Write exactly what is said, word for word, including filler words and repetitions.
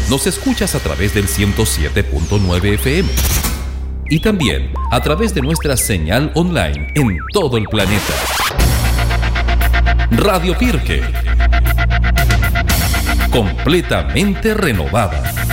nos escuchas a través del ciento siete punto nueve F M y también a través de nuestra señal online en todo el planeta. Radio Pirque, completamente renovada.